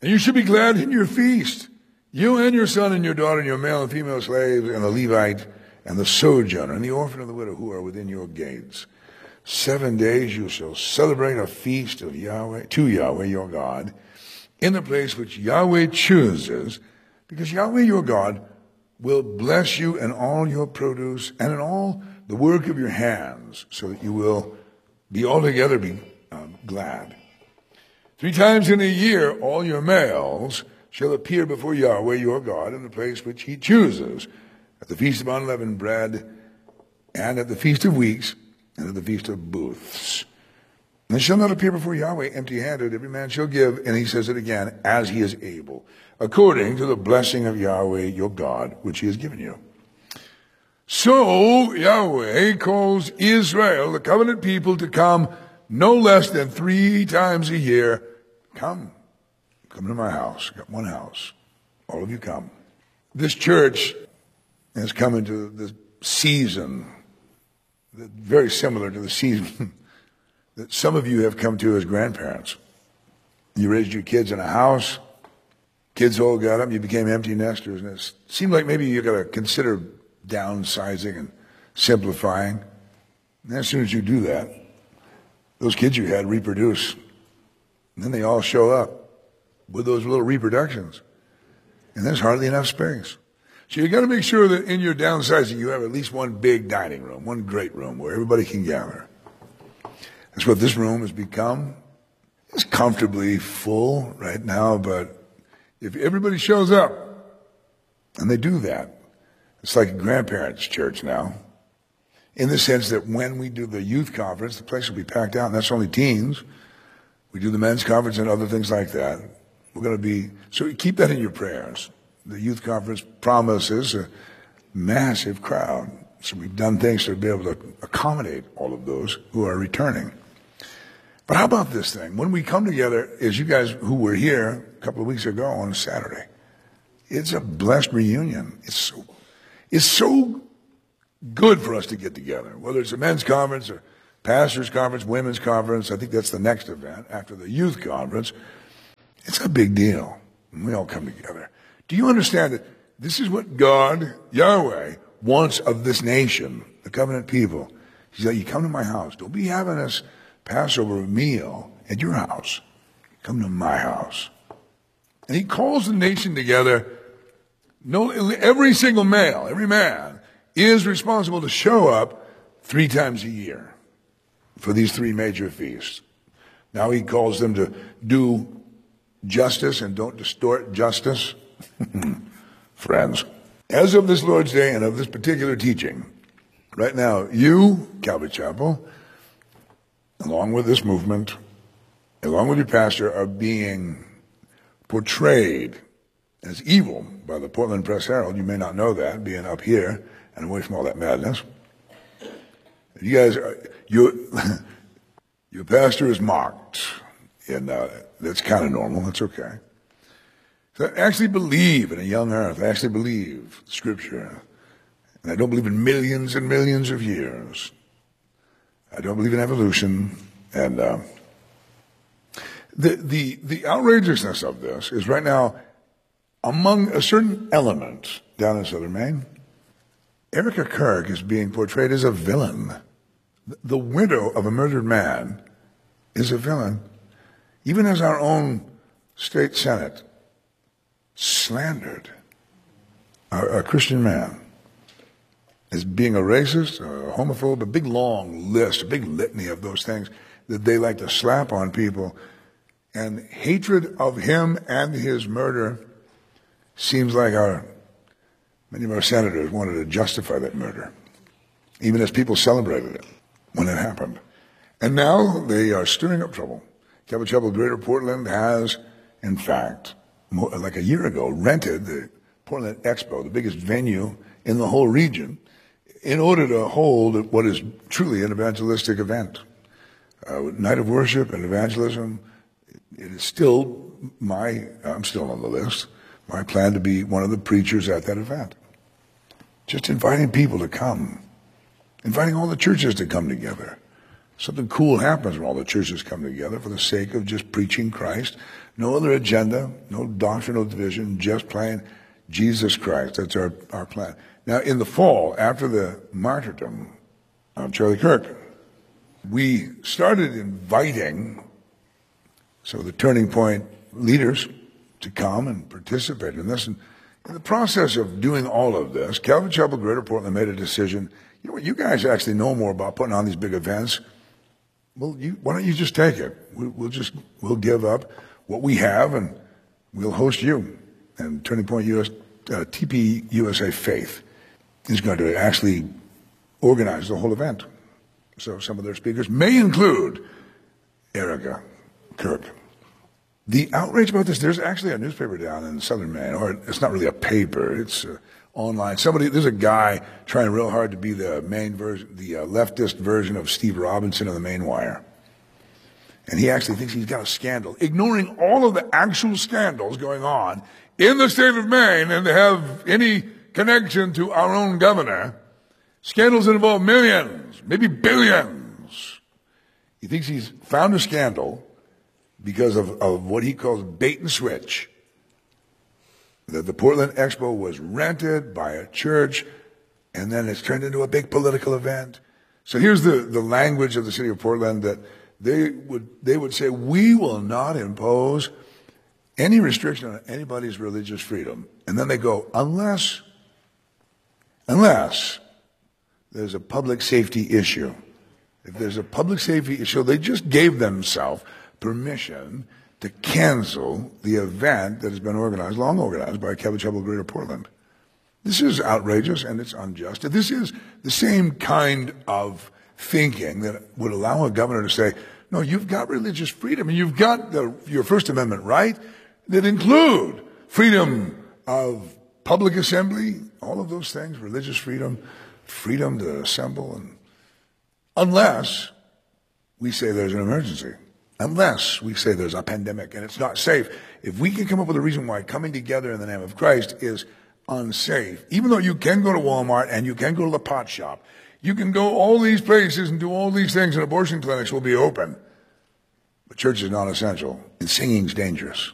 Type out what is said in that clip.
And you should be glad in your feast, you and your son and your daughter and your male and female slaves and the Levite and the sojourner and the orphan and the widow who are within your gates. 7 days you shall celebrate a feast of Yahweh, to Yahweh your God, in the place which Yahweh chooses, because Yahweh your God will bless you in all your produce and in all the work of your hands, so that you will be altogether glad. 3 times in a year all your males shall appear before Yahweh your God in the place which he chooses, at the feast of unleavened bread, and at the feast of weeks, and at the feast of booths. And they shall not appear before Yahweh empty-handed. Every man shall give, and he says it again, as he is able, according to the blessing of Yahweh your God, which he has given you. So Yahweh calls Israel, the covenant people, to come no less than 3 times a year. Come to my house. I've got one house. All of you come. This church has come into this season very similar to the season that some of you have come to as grandparents. You raised your kids in a house. Kids all got up. You became empty nesters. And it seemed like maybe you got to consider downsizing and simplifying. And as soon as you do that, those kids you had reproduce. And then they all show up with those little reproductions. And there's hardly enough space. So you got to make sure that in your downsizing you have at least one big dining room, one great room where everybody can gather. That's what this room has become. It's comfortably full right now, but if everybody shows up, and they do that, it's like a grandparents' church now, in the sense that when we do the youth conference, the place will be packed out, and that's only teens. We do the men's conference and other things like that. We're going to be, so keep that in your prayers. The youth conference promises a massive crowd. So we've done things to be able to accommodate all of those who are returning. But how about this thing? When we come together, as you guys who were here a couple of weeks ago on a Saturday, it's a blessed reunion. It's so good for us to get together, whether it's a men's conference or pastors' conference, women's conference. I think that's the next event after the youth conference. It's a big deal when we all come together. Do you understand that this is what God, Yahweh, wants of this nation, the covenant people? He said, you come to my house. Don't be having us Passover meal at your house. Come to my house. And he calls the nation together. Every single male, every man, is responsible to show up 3 times a year for these 3 major feasts. Now he calls them to do justice and don't distort justice. Friends, as of this Lord's Day and of this particular teaching, right now, you, Calvary Chapel, along with this movement, along with your pastor, are being portrayed as evil by the Portland Press Herald. You may not know that, being up here and away from all that madness. You guys, your pastor is mocked, and that's kind of normal. That's okay. So I actually believe in a young earth. I actually believe Scripture. And I don't believe in millions and millions of years. I don't believe in evolution. And the outrageousness of this is right now among a certain element down in southern Maine. Erica Kirk is being portrayed as a villain. The widow of a murdered man is a villain. Even as our own state senate slandered a Christian man as being a racist, a homophobe, a big long list, a big litany of those things that they like to slap on people. And hatred of him and his murder seems like many of our senators wanted to justify that murder, even as people celebrated it when it happened. And now they are stirring up trouble. Calvary Chapel Greater Portland has, in fact, like a year ago, rented the Portland Expo, the biggest venue in the whole region, in order to hold what is truly an evangelistic event. Night of worship and evangelism. It is still I'm still on the list, my plan to be one of the preachers at that event. Just inviting people to come. Inviting all the churches to come together. Something cool happens when all the churches come together for the sake of just preaching Christ, No other agenda, no doctrinal division, just plain Jesus Christ. That's our plan. Now, in the fall, after the martyrdom of Charlie Kirk, we started inviting the Turning Point leaders to come and participate in this. And in the process of doing all of this, Calvary Chapel Greater Portland made a decision. You know what? You guys actually know more about putting on these big events. Well, why don't you just take it? We'll give up what we have and we'll host you. And Turning Point TP USA Faith is going to actually organize the whole event. So some of their speakers may include Erica Kirk. The outrage about this, there's actually a newspaper down in southern Maine, or it's not really a paper, it's online. There's a guy trying real hard to be the Maine version, the leftist version of Steve Robinson of the Maine Wire. And he actually thinks he's got a scandal, ignoring all of the actual scandals going on in the state of Maine, and to have any connection to our own governor. Scandals that involve millions, maybe billions. He thinks he's found a scandal because of what he calls bait and switch. That the Portland Expo was rented by a church, and then it's turned into a big political event. So here's the language of the city of Portland, that they would say, we will not impose any restriction on anybody's religious freedom. And then they go, unless there's a public safety issue. If there's a public safety issue, they just gave themselves permission to cancel the event that has been long organized by Calvary Chapel Greater Portland. This is outrageous and it's unjust. This is the same kind of thinking that would allow a governor to say, no, you've got religious freedom and you've got your First Amendment right that include freedom of public assembly, all of those things, religious freedom, freedom to assemble, and unless we say there's an emergency, unless we say there's a pandemic and it's not safe. If we can come up with a reason why coming together in the name of Christ is unsafe, even though you can go to Walmart and you can go to the pot shop, you can go all these places and do all these things, and abortion clinics will be open. But church is not essential, and singing's dangerous.